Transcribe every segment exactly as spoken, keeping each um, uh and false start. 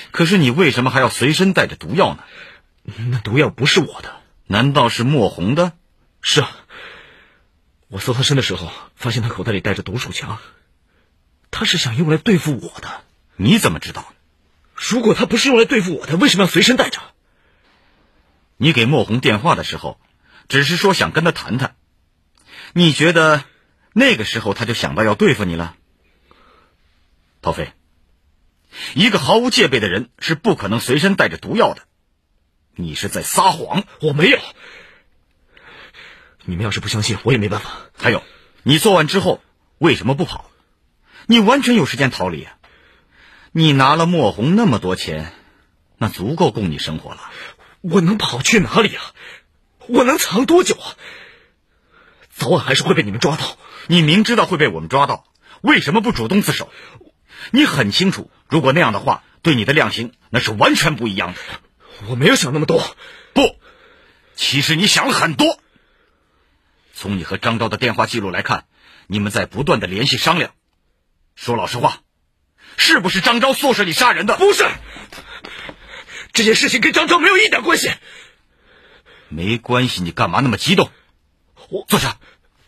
可是你为什么还要随身带着毒药呢？ 那毒药不是我的。 难道是莫红的？ 是啊，我搜他身的时候，发现他口袋里带着毒鼠强，他是想用来对付我的。 你怎么知道？ 如果他不是用来对付我的，为什么要随身带着？ 你给莫红电话的时候，只是说想跟他谈谈，你觉得那个时候他就想到要对付你了？陶飞，一个毫无戒备的人是不可能随身带着毒药的，你是在撒谎。 我没有。你们要是不相信，我也没办法。 还有，你做完之后为什么不跑？你完全有时间逃离啊！你拿了莫红那么多钱，那足够供你生活了。 我能跑去哪里啊？我能藏多久啊？早晚还是会被你们抓到。 你明知道会被我们抓到，为什么不主动自首？你很清楚，如果那样的话，对你的量刑那是完全不一样的。 我没有想那么多。 不，其实你想了很多。从你和张昭的电话记录来看，你们在不断的联系商量。说老实话，是不是张昭唆使你杀人的？ 不是，这件事情跟张昭没有一点关系。 没关系，你干嘛那么激动？ 我坐下。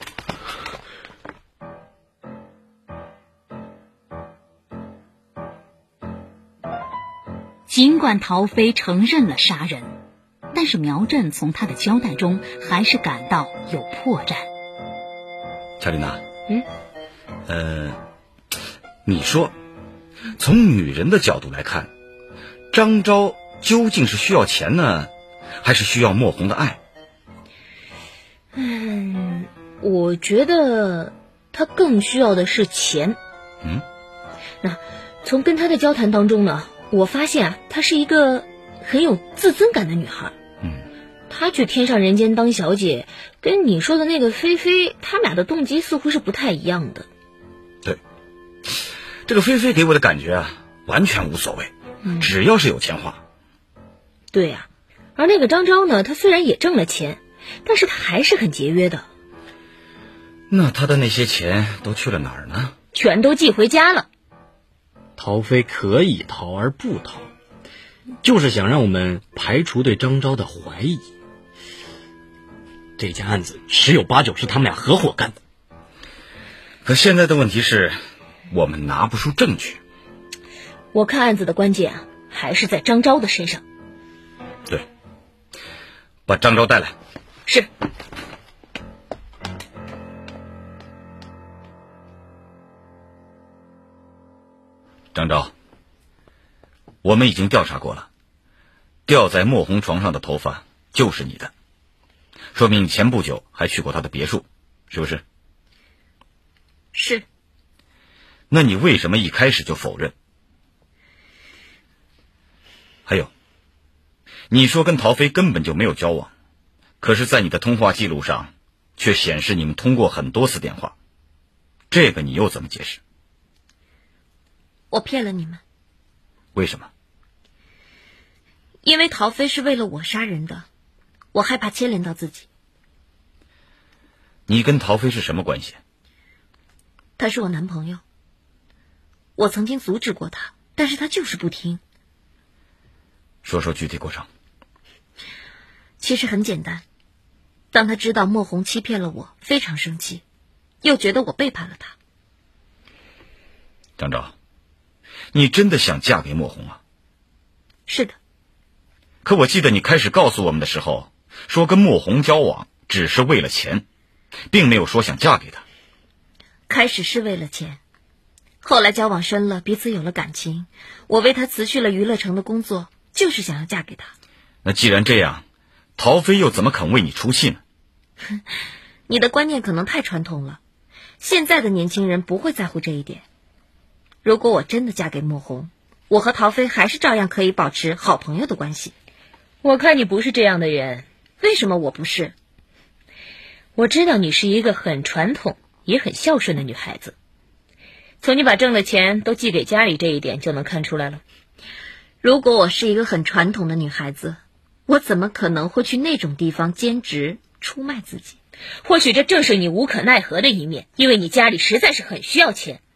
尽管陶飞承认了杀人，但是苗振从他的交代中还是感到有破绽。 乔丽娜， 嗯， 呃，你说，从女人的角度来看，张昭究竟是需要钱呢，还是需要莫红的爱？ 嗯，我觉得他更需要的是钱。 嗯， 那从跟他的交谈当中呢，我发现啊，她是一个很有自尊感的女孩。 嗯， 她去天上人间当小姐，跟你说的那个菲菲，他们俩的动机似乎是不太一样的。 对，这个菲菲给我的感觉啊，完全无所谓， 嗯、 只要是有钱花。 对呀、啊，而那个张昭呢，他虽然也挣了钱，但是他还是很节约的。 那他的那些钱都去了哪儿呢？ 全都寄回家了。 陶飞可以逃而不逃，就是想让我们排除对张昭的怀疑。这件案子十有八九是他们俩合伙干的。 可现在的问题是，我们拿不出证据。 我看案子的关键啊，还是在张昭的身上。 对，把张昭带来。 是。 张昭，我们已经调查过了，掉在莫红床上的头发就是你的，说明你前不久还去过他的别墅，是不是？ 是。 那你为什么一开始就否认？还有，你说跟陶飞根本就没有交往，可是在你的通话记录上却显示你们通过很多次电话，这个你又怎么解释？ 我骗了你们。 为什么？ 因为陶飞是为了我杀人的，我害怕牵连到自己。 你跟陶飞是什么关系？ 他是我男朋友，我曾经阻止过他，但是他就是不听。 说说具体过程。 其实很简单，当他知道莫红欺骗了我，非常生气，又觉得我背叛了他。 张昭，你真的想嫁给莫红啊？ 是的。 可我记得你开始告诉我们的时候，说跟莫红交往只是为了钱，并没有说想嫁给他。 开始是为了钱，后来交往深了，彼此有了感情，我为他辞去了娱乐城的工作，就是想要嫁给他。 那既然这样，陶飞又怎么肯为你出气呢？ 你的观念可能太传统了，现在的年轻人不会在乎这一点。如果我真的嫁给莫红，我和陶飞还是照样可以保持好朋友的关系。我看你不是这样的人。为什么我不是？我知道你是一个很传统也很孝顺的女孩子，从你把挣的钱都寄给家里这一点就能看出来了。如果我是一个很传统的女孩子，我怎么可能会去那种地方兼职出卖自己？或许这正是你无可奈何的一面，因为你家里实在是很需要钱。